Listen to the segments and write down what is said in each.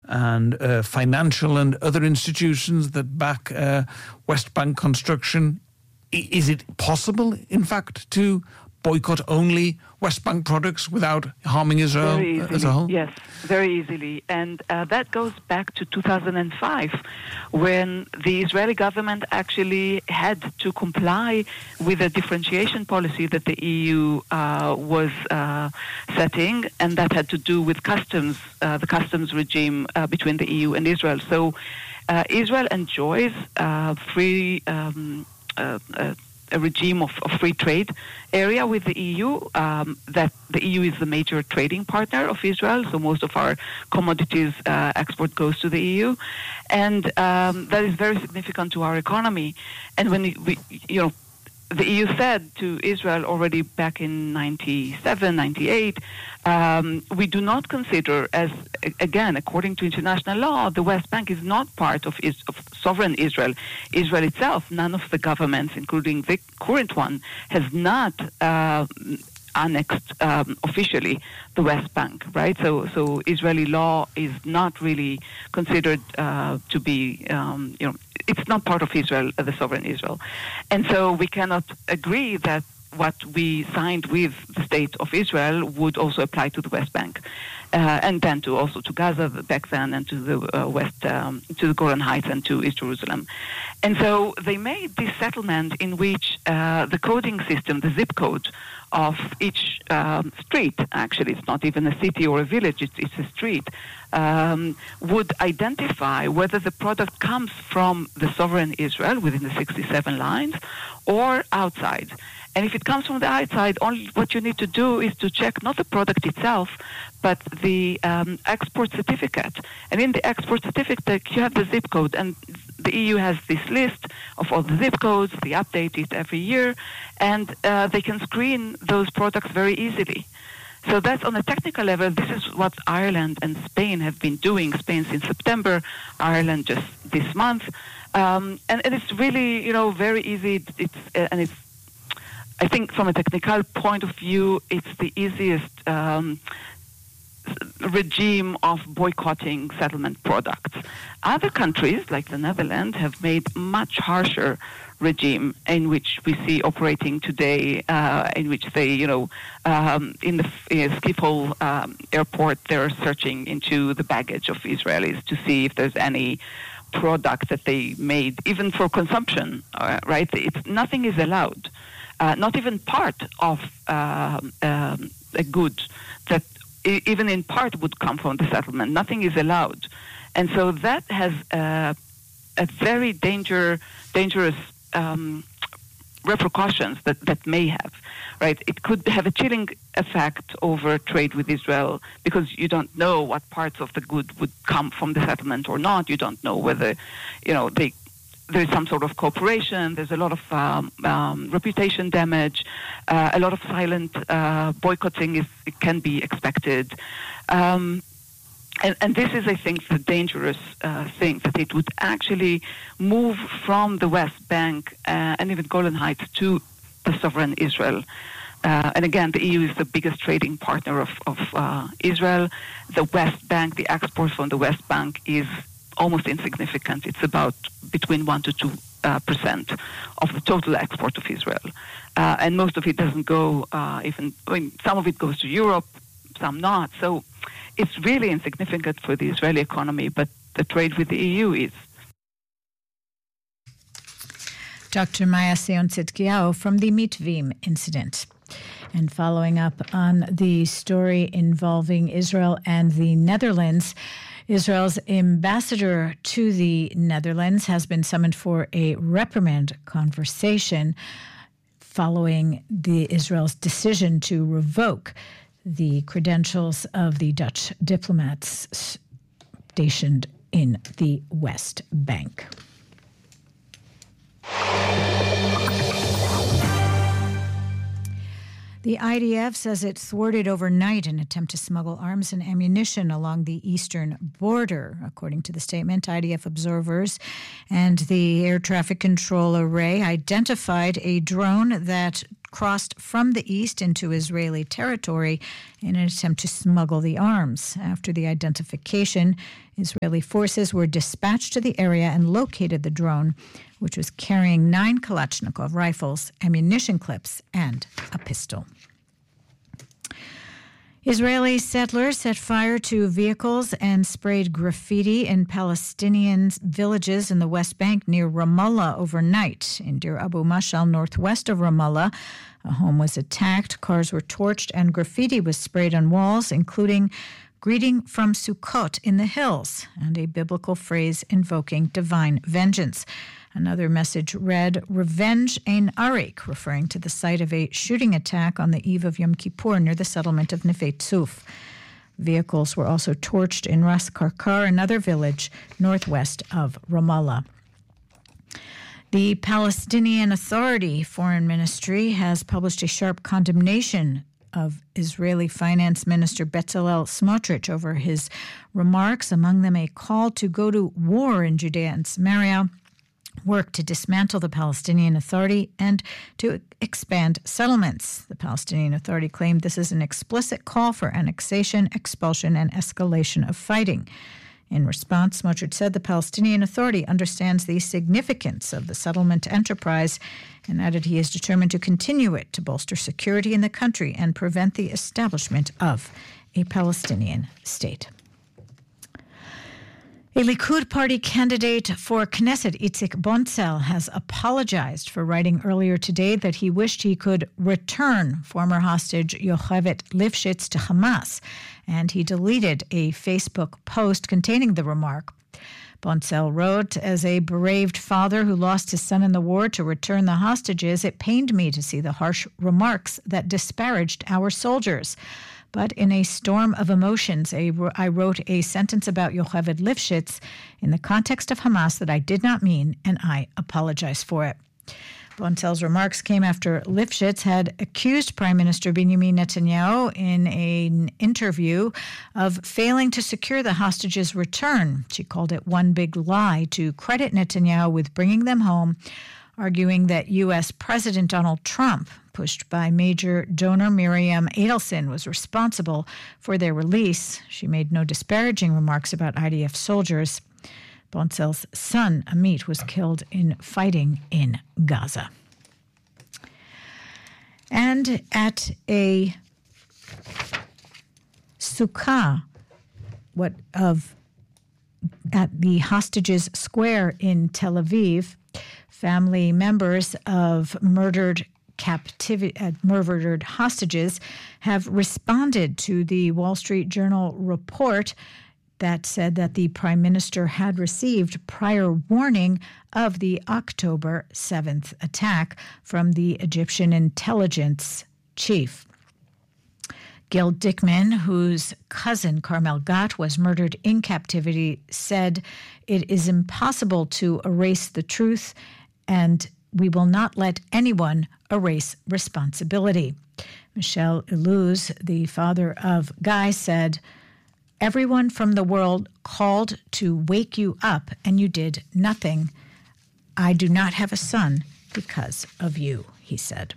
and financial and other institutions that back West Bank construction. Is it possible, in fact, to boycott only West Bank products without harming Israel as a whole? Yes, very easily. And that goes back to 2005, when the Israeli government actually had to comply with a differentiation policy that the EU was setting, and that had to do with customs, the customs regime between the EU and Israel. So Israel enjoys a regime of free trade area with the EU, that the EU is the major trading partner of Israel, so most of our commodities export goes to the EU, and that is very significant to our economy. And when the EU said to Israel already back in 97, 98, we do not consider, as, again, according to international law, the West Bank is not part of sovereign Israel. Israel itself, none of the governments, including the current one, has not annexed officially the West Bank, right? So Israeli law is not really considered to be, it's not part of Israel, the sovereign Israel. And so we cannot agree that what we signed with the state of Israel would also apply to the West Bank, and then also to Gaza back then, and to the west, to the Golan Heights and to East Jerusalem. And so they made this settlement in which the coding system, the zip code of each street, actually it's not even a city or a village, it's a street, would identify whether the product comes from the sovereign Israel within the 67 lines or outside. And if it comes from the outside, only what you need to do is to check not the product itself, but the export certificate. And in the export certificate, you have the zip code. And the EU has this list of all the zip codes. They update it every year. And they can screen those products very easily. So that's on a technical level. This is what Ireland and Spain have been doing. Spain since September, Ireland just this month. And it's really, very easy. It's I think from a technical point of view, it's the easiest regime of boycotting settlement products. Other countries, like the Netherlands, have made much harsher regime in which we see operating today, in which they, in the Schiphol airport, they're searching into the baggage of Israelis to see if there's any product that they made, even for consumption, right? Nothing is allowed. Not even part of a good that even in part would come from the settlement. Nothing is allowed. And so that has a very dangerous repercussions that may have, right? It could have a chilling effect over trade with Israel, because you don't know what parts of the good would come from the settlement or not. You don't know whether, there's some sort of cooperation. There's a lot of reputation damage. A lot of silent boycotting can be expected. And this is, I think, the dangerous thing, that it would actually move from the West Bank and even Golan Heights to the sovereign Israel. And again, the EU is the biggest trading partner of Israel. The West Bank, the export from the West Bank is almost insignificant. It's about between 1% to 2% of the total export of Israel. And most of it doesn't go some of it goes to Europe, some not. So it's really insignificant for the Israeli economy, but the trade with the EU is. Dr. Maya Sion-Tzidkiyahu from the Mitvim incident. And following up on the story involving Israel and the Netherlands, Israel's ambassador to the Netherlands has been summoned for a reprimand conversation following Israel's decision to revoke the credentials of the Dutch diplomats stationed in the West Bank. The IDF says it thwarted overnight an attempt to smuggle arms and ammunition along the eastern border. According to the statement, IDF observers and the air traffic control array identified a drone that crossed from the east into Israeli territory in an attempt to smuggle the arms. After the identification, Israeli forces were dispatched to the area and located the drone, which was carrying 9 Kalashnikov rifles, ammunition clips, and a pistol. Israeli settlers set fire to vehicles and sprayed graffiti in Palestinian villages in the West Bank near Ramallah overnight. In Deir Abu Mashal, northwest of Ramallah, a home was attacked, cars were torched, and graffiti was sprayed on walls, including "Greeting from Sukkot in the hills" and a biblical phrase invoking divine vengeance. Another message read, "Revenge ein arik," referring to the site of a shooting attack on the eve of Yom Kippur near the settlement of Neve Tzuf. Vehicles were also torched in Ras Karkar, another village northwest of Ramallah. The Palestinian Authority Foreign Ministry has published a sharp condemnation of Israeli Finance Minister Bezalel Smotrich over his remarks, among them a call to go to war in Judea and Samaria, work to dismantle the Palestinian Authority, and to expand settlements. The Palestinian Authority claimed this is an explicit call for annexation, expulsion, and escalation of fighting. In response, Smotrich said the Palestinian Authority understands the significance of the settlement enterprise and added he is determined to continue it to bolster security in the country and prevent the establishment of a Palestinian state. A Likud party candidate for Knesset, Itzik Boncel, has apologized for writing earlier today that he wished he could return former hostage Yocheved Lifshitz to Hamas, and he deleted a Facebook post containing the remark. Boncel wrote, "As a bereaved father who lost his son in the war to return the hostages, it pained me to see the harsh remarks that disparaged our soldiers. But in a storm of emotions, I wrote a sentence about Yocheved Lifshitz in the context of Hamas that I did not mean, and I apologize for it." Boncel's remarks came after Lifshitz had accused Prime Minister Benjamin Netanyahu in an interview of failing to secure the hostages' return. She called it one big lie to credit Netanyahu with bringing them home, arguing that U.S. President Donald Trump, pushed by major donor Miriam Adelson, was responsible for their release. She made no disparaging remarks about IDF soldiers. Boncel's son, Amit, was killed in fighting in Gaza. And at a sukkah at the Hostages Square in Tel Aviv, family members of murdered hostages have responded to the Wall Street Journal report that said that the Prime Minister had received prior warning of the October 7th attack from the Egyptian intelligence chief. Gil Dickman, whose cousin Carmel Gat was murdered in captivity, said, "It is impossible to erase the truth, and we will not let anyone erase responsibility." Michel Illouz, the father of Guy, said, "Everyone from the world called to wake you up, and you did nothing. I do not have a son because of you," he said.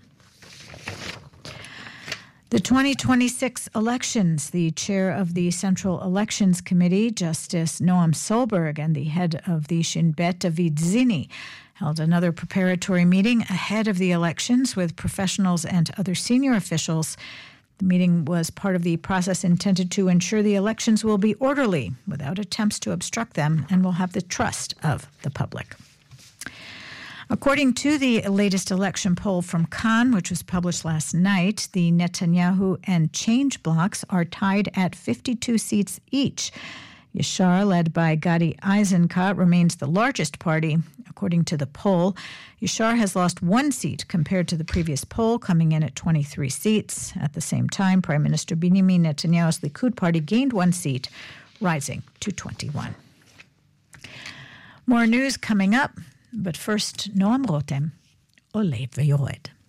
The 2026 elections, the chair of the Central Elections Committee, Justice Noam Solberg, and the head of the Shin Bet, David Zini, held another preparatory meeting ahead of the elections with professionals and other senior officials. The meeting was part of the process intended to ensure the elections will be orderly without attempts to obstruct them and will have the trust of the public. According to the latest election poll from Khan, which was published last night, the Netanyahu and Change blocs are tied at 52 seats each. Yashar, led by Gadi Eisenkot, remains the largest party. According to the poll, Yashar has lost 1 seat compared to the previous poll, coming in at 23 seats. At the same time, Prime Minister Benjamin Netanyahu's Likud party gained 1 seat, rising to 21. More news coming up, but first, Noam Rotem, Ole Veyored.